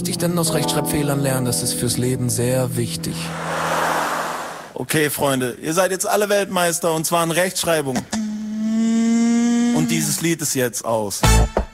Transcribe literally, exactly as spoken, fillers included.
Ich denn aus Rechtschreibfehlern lernen, das ist fürs Leben sehr wichtig. Okay, Freunde, ihr seid jetzt alle Weltmeister und zwar in Rechtschreibung. Und dieses Lied ist jetzt aus.